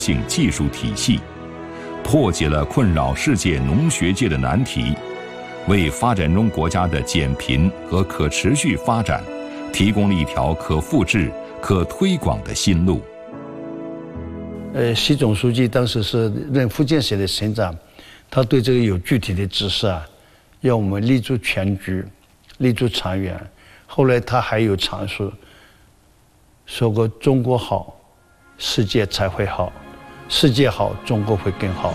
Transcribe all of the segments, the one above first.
性技术体系，破解了困扰世界农学界的难题，为发展中国家的减贫和可持续发展提供了一条可复制、可推广的新路。 习总书记当时是任福建省的省长，他对这个有具体的指示啊，要我们立足全局，立足长远。后来他还有阐述，说过中国好，世界才会好；世界好，中国会更好。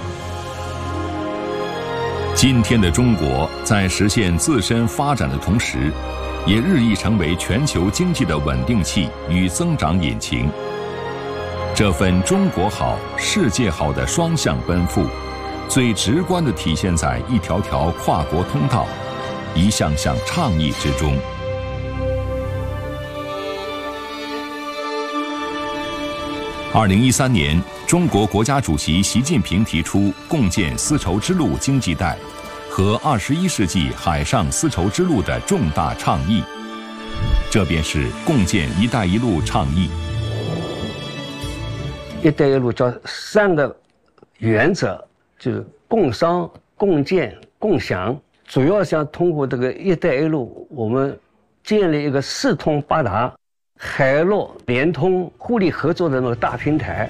今天的中国在实现自身发展的同时，也日益成为全球经济的稳定器与增长引擎。这份中国好、世界好的双向奔赴，最直观地体现在一条条跨国通道、一项项倡议之中。2013年，中国国家主席习近平提出共建丝绸之路经济带和21世纪海上丝绸之路的重大倡议，这便是共建“一带一路”倡议。 一带一路叫3个原则，就是共商、共建、共享。主要想通过这个一带一路，我们建立一个四通八达、海陆联通、互利合作的那个大平台。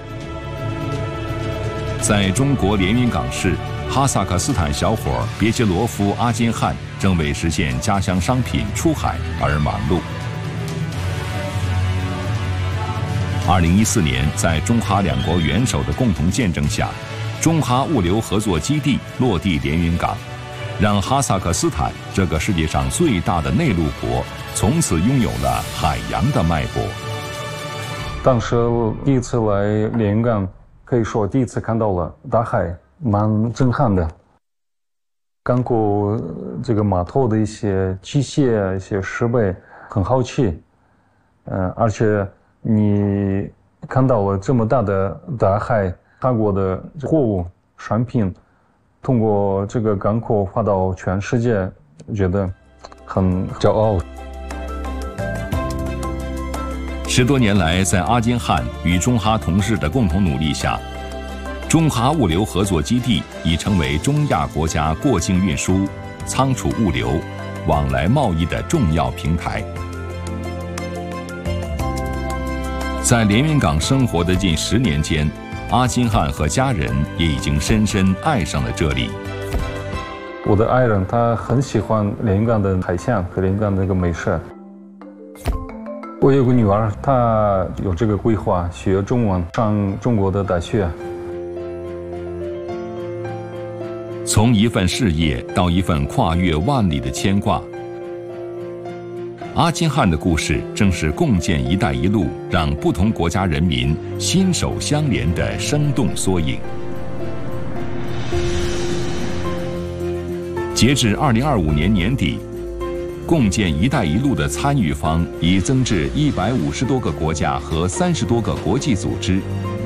在中国连云港市，哈萨克斯坦小伙别杰罗夫·阿金汗正为实现家乡商品出海而忙碌。2014年，在中哈两国元首的共同见证下，中哈物流合作基地落地连云港，让哈萨克斯坦这个世界上最大的内陆国从此拥有了海洋的脉搏。 当时第一次来连云港，可以说第一次看到了大海，蛮震撼的。港口这个码头的一些机械、一些设备很好奇，而且你看到了这么大的大海，他国的货物商品通过这个港口发到全世界，觉得很骄傲。 10多年来，在阿金汗与中哈同事的共同努力下，中哈物流合作基地已成为中亚国家过境运输、仓储物流、往来贸易的重要平台。在连云港生活的近10年间，阿金汗和家人也已经深深爱上了这里。 我的爱人他很喜欢连云港的海鲜和连云港的那个美食。我有个女儿，她有这个规划学中文，上中国的大学。 从一份事业到一份跨越万里的牵挂，阿金汗的故事正是共建“一带一路”让不同国家人民心手相连的生动缩影。截至2025年年底，共建“一带一路”的参与方已增至150多个国家和30多个国际组织。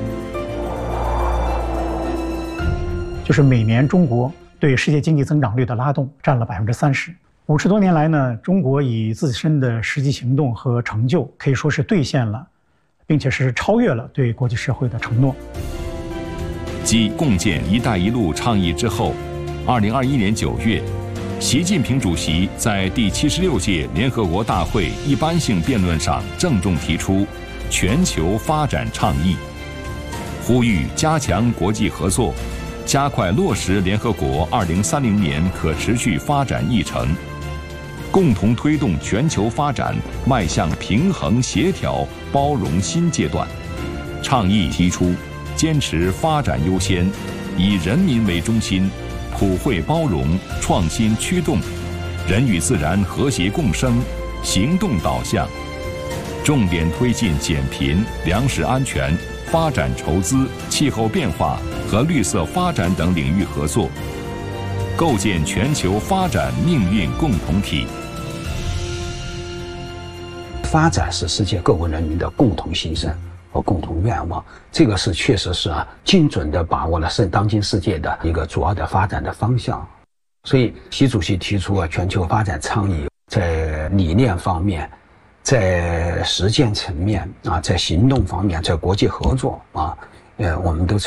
就是每年中国对世界经济增长率的拉动占了30%。50多年来呢，中国以自身的实际行动和成就，可以说是兑现了，并且是超越了对国际社会的承诺。 继共建“一带一路”倡议之后，2021年9月，习近平主席在第76届联合国大会一般性辩论上郑重提出全球发展倡议，呼吁加强国际合作，加快落实联合国2030年可持续发展议程，共同推动全球发展迈向平衡、协调、包容新阶段。倡议提出，坚持发展优先，以人民为中心，普惠包容、创新驱动，人与自然和谐共生，行动导向，重点推进减贫、粮食安全、发展筹资、气候变化和绿色发展等领域合作，构建全球发展命运共同体。 发展是世界各国人民的共同心声和共同愿望，这个是确实是精准地把握了当今世界的一个主要的发展的方向。所以习主席提出全球发展倡议，在理念方面，在实践层面在行动方面，在国际合作我们都